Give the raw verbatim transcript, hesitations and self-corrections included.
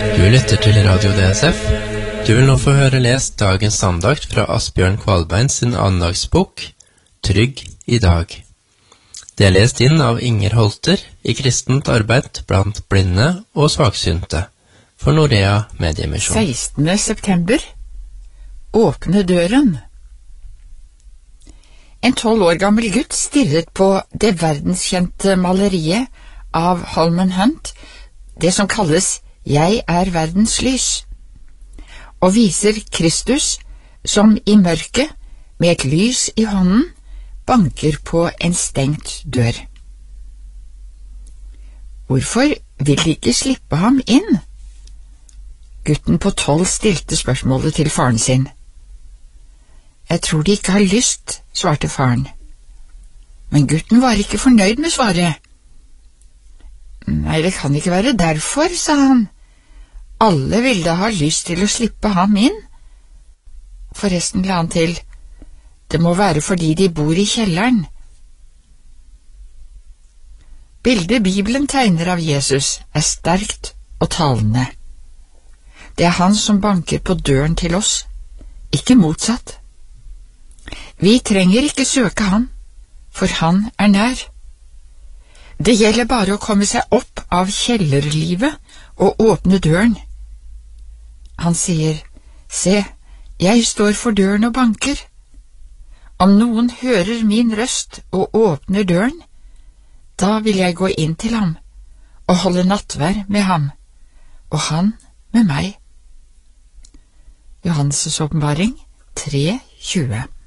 Du lytter til Radio D S F. Du vil nå få høre lest dagens andakt fra Asbjørn Kvalbein sin andagsbok Trygg i dag. Det er lest inn av Inger Holter i kristent arbeid blant blinde og svaksynte for Norea Mediemisjon. sekstende september. Åpne døren. En tolv år gammel gutt stirret på det verdenskjente maleriet av Holman Hunt, det som kalles «Jeg er verdens lys», og viser Kristus som i mørket med et lys i hånden banker på en stengt dør. Hvorfor vil de ikke slippe ham inn? Gutten på tolv stilte spørsmålet til faren sin. Jeg tror de ikke har lyst, svarte faren. Men gutten var ikke fornøyd med svaret. Nei, det kan ikke være derfor, sa han. Alle vil da ha lyst til å slippe ham inn. Forresten la han til, det må være fordi de bor i kjelleren. Bildet Bibelen tegner av Jesus er sterkt og talende. Det er han som banker på døren til oss, ikke motsatt. Vi trenger ikke søke ham, for han er nær. Det gjelder bare å komme seg opp av kjellerlivet og åpne døren. Han sier, se, jeg står for døren og banker. Om noen hører min røst og åpner døren, da vil jeg gå inn til ham og holde nattvær med ham, og han med meg. Johannes' åpenbaring tre tjue.